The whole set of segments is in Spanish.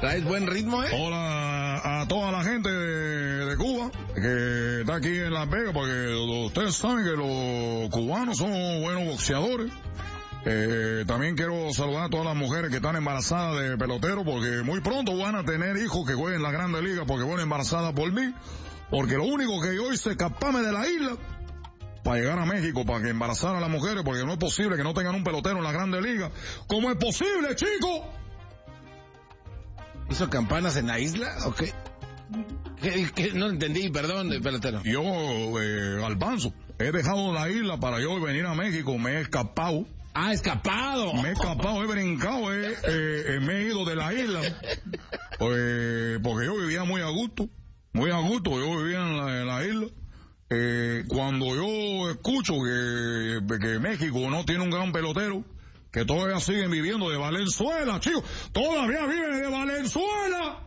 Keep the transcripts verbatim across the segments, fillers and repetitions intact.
Traes buen ritmo, ¿eh? Hola a toda la gente de, de Cuba que está aquí en Las Vegas, porque ustedes saben que los cubanos son buenos boxeadores. Eh, también quiero saludar a todas las mujeres que están embarazadas de pelotero, porque muy pronto van a tener hijos que jueguen en la Grande Liga, porque fueron embarazadas por mí. Porque lo único que yo hice es escaparme de la isla para llegar a México, para que embarazara a las mujeres, porque no es posible que no tengan un pelotero en la Grande Liga. ¿Cómo es posible, chico? ¿Hizo campanas en la isla o qué? ¿Qué, qué? No entendí, perdón, pelotero. Yo, eh, Albanzo, he dejado la isla para yo venir a México, me he escapado. Ah, escapado. Me he escapado, he brincado, eh, eh, me he ido de la isla, eh, porque yo vivía muy a gusto, muy a gusto, yo vivía en la, en la isla. Eh, cuando yo escucho que, que México no tiene un gran pelotero, que todavía siguen viviendo de Valenzuela, chicos, todavía viven de Valenzuela.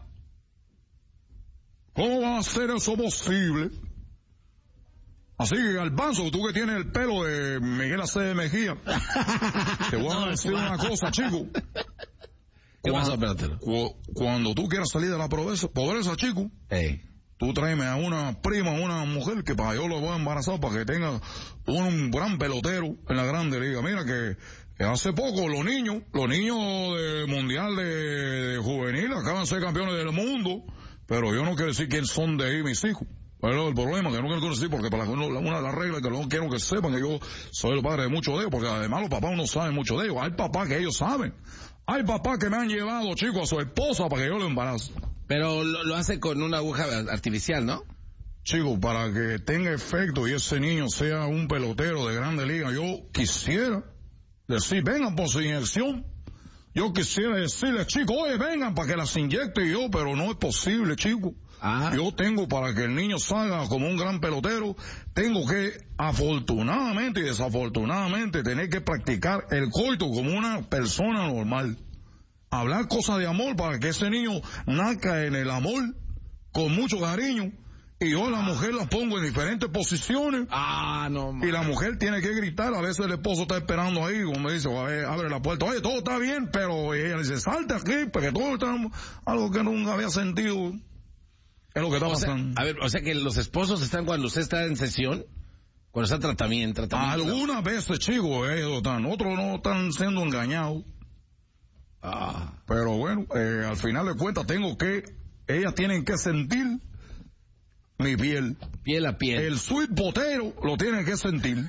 ¿Cómo va a ser eso posible? Así que, Albanzo, tú que tienes el pelo de Miguel Acevedo Mejía, te voy a decir una cosa, chico. ¿Qué cuando, pasó, pelotero? Cu, cuando tú quieras salir de la pobreza, pobreza, chico, hey. tú tráeme a una prima, una mujer que para yo lo voy a embarazar para que tenga un gran pelotero en la Grande Liga. Mira que hace poco los niños, los niños del Mundial de, de Juvenil acaban de ser campeones del mundo, pero yo no quiero decir quién son de ahí mis hijos. Pero el problema que no quiero decir, porque para una de las reglas que no quiero que sepan que yo soy el padre de muchos de ellos, porque además los papás no saben mucho de ellos. Hay papás que ellos saben. Hay papás que me han llevado, chicos, a su esposa para que yo lo embarace. Pero lo, lo hace con una aguja artificial, ¿no? Chicos, para que tenga efecto y ese niño sea un pelotero de Grande Liga, yo quisiera decir, vengan por su inyección. Yo quisiera decirle, chicos, oye, vengan para que las inyecte yo, pero no es posible, chicos. Ah. Yo tengo, para que el niño salga como un gran pelotero, tengo que, afortunadamente y desafortunadamente, tener que practicar el coito como una persona normal. Hablar cosas de amor para que ese niño nazca en el amor, con mucho cariño. Y yo a la mujer la pongo en diferentes posiciones. Ah, no, man. Y la mujer tiene que gritar. A veces el esposo está esperando ahí, como me dice, abre la puerta. Oye, todo está bien, pero ella dice, salte aquí, porque todo está algo que nunca había sentido. Es lo que está o pasando. Sea, a ver, o sea que los esposos están cuando usted está en sesión, cuando está en tratamiento. tratamiento Algunas veces, chicos, ellos están, otros no están siendo engañados. Ah. Pero bueno, eh, al final de cuentas tengo que, ellas tienen que sentir mi piel. Piel a piel. El sweet potero lo tienen que sentir.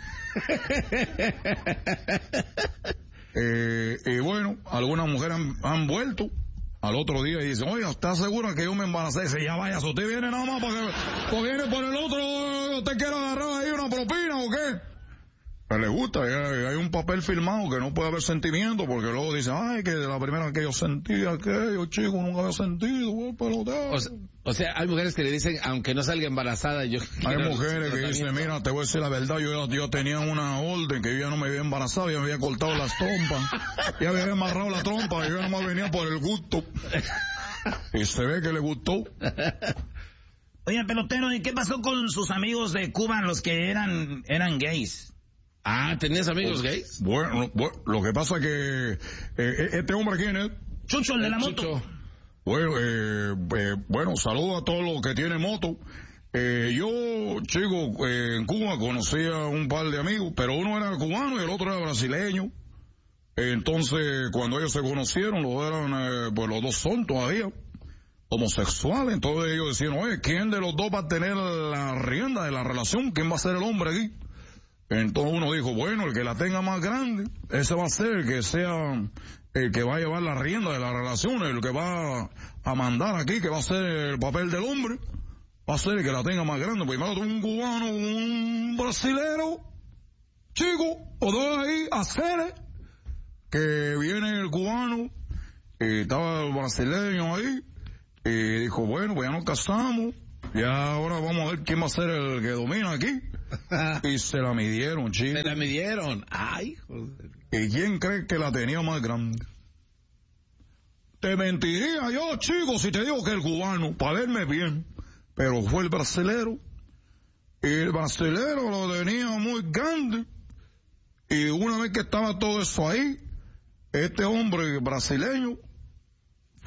eh, y bueno, algunas mujeres han, han vuelto al otro día y dicen, oye, ¿estás segura que yo me embaracé? Dice, ya vaya, usted viene nada más para que, o viene por el otro, ¿usted quiere agarrar ahí una propina o qué? Pero le gusta, hay un papel firmado que no puede haber sentimiento, porque luego dicen, ay, que de la primera vez que yo sentí aquello, chico, nunca había sentido, pelotero. O sea, o sea, hay mujeres que le dicen, aunque no salga embarazada, yo... Hay mujeres que dicen, mira, te voy a decir la verdad, yo, yo tenía una orden que yo ya no me había embarazado, ya me había cortado las trompas, ya me había amarrado la trompa, y yo nada más venía por el gusto. Y se ve que le gustó. Oye, pelotero, ¿y qué pasó con sus amigos de Cuba, los que eran, eran gays? Ah, ¿tenías amigos gays? Bueno, bueno, lo que pasa que eh, este hombre, ¿quién es? Chucho, el de la moto. Chucho. Bueno, eh, eh, bueno, saludo a todos los que tienen moto. Eh, yo, chico, eh, en Cuba conocí a un par de amigos, pero uno era cubano y el otro era brasileño. Entonces, cuando ellos se conocieron, los eran, eh, pues los dos son todavía homosexuales. Entonces ellos decían, oye, ¿quién de los dos va a tener la rienda de la relación? ¿Quién va a ser el hombre aquí? Entonces uno dijo, bueno, el que la tenga más grande, ese va a ser el que sea, el que va a llevar la rienda de la relación, el que va a mandar aquí, que va a ser el papel del hombre, va a ser el que la tenga más grande. Primero tú un cubano, un brasilero, chico, o dos ahí, hacer, que viene el cubano, y estaba el brasileño ahí, y dijo, bueno, pues ya nos casamos, ya ahora vamos a ver quién va a ser el que domina aquí. Y se la midieron, chicos. Se la midieron. Ay, joder. ¿Y quién cree que la tenía más grande? Te mentiría yo, chicos, si te digo que el cubano, para verme bien, pero fue el brasilero. Y el brasilero lo tenía muy grande. Y una vez que estaba todo eso ahí, este hombre brasileño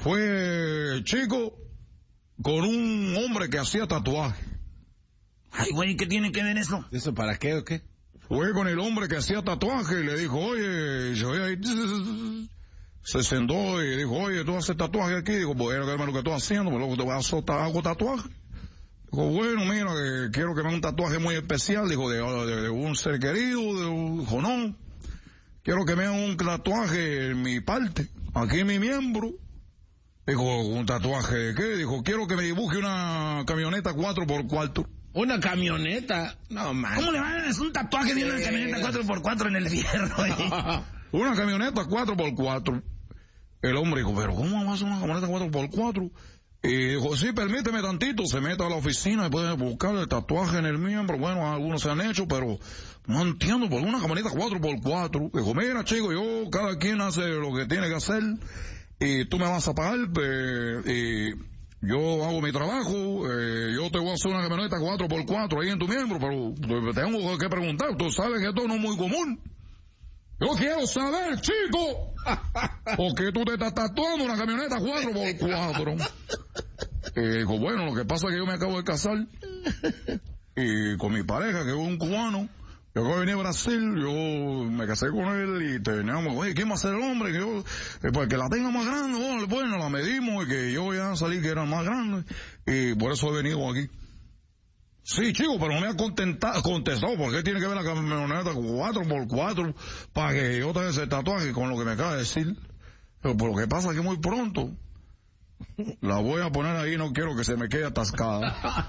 fue, chico, con un hombre que hacía tatuaje. Ay, güey, ¿qué tiene que ver eso? ¿Eso para qué o qué? Fue con el hombre que hacía tatuaje y le dijo, oye, yo ahí se sentó y dijo, oye, tú haces tatuaje aquí. Digo, bueno, que es lo que estoy haciendo, pero luego te voy a hacer, hago tatuaje. Dijo, bueno, mira, que quiero que me haga un tatuaje muy especial. Dijo, de, de, de un ser querido. De un, dijo, no, quiero que me haga un tatuaje en mi parte, aquí en mi miembro. Dijo, ¿un tatuaje de qué? Dijo, quiero que me dibuje una camioneta cuatro por cuatro. ¿Una camioneta? No, man. ¿Cómo le van a hacer un tatuaje de una Sí. camioneta cuatro por cuatro en el fierro? Eh? Una camioneta cuatro por cuatro. El hombre dijo, pero ¿cómo vas a hacer una camioneta cuatro por cuatro? Y dijo, sí, permíteme tantito. Se mete a la oficina y puede buscar el tatuaje en el miembro. Bueno, algunos se han hecho, pero no entiendo por qué una camioneta cuatro por cuatro. Dijo, mira, chico, yo, cada quien hace lo que tiene que hacer y tú me vas a pagar eh, y yo hago mi trabajo, eh, yo te voy a hacer una camioneta cuatro por cuatro ahí en tu miembro, pero tengo que preguntar, tú sabes que esto no es muy común. Yo quiero saber, chico, ¿por qué tú te estás tatuando una camioneta cuatro por cuatro? Eh, digo, bueno, lo que pasa es que yo me acabo de casar y con mi pareja, que es un cubano. Yo acabo de venir a Brasil, yo me casé con él y teníamos, oye, ¿quién va a ser el hombre? Que yo, eh, pues que la tenga más grande, bueno, bueno, la medimos y que yo ya salí que era más grande y por eso he venido aquí. Sí, chico, pero no me ha contentado, contestado, ¿por qué tiene que ver la camioneta cuatro por cuatro para que yo tenga ese tatuaje con lo que me acaba de decir? Pero por lo que pasa es que muy pronto la voy a poner ahí, no quiero que se me quede atascada.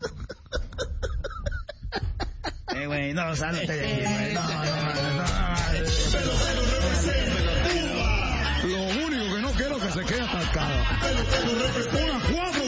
Eh, güey, no, salte de ahí, güey. No, no, no, no. Lo único que no quiero es que se quede atascada. Una cuatro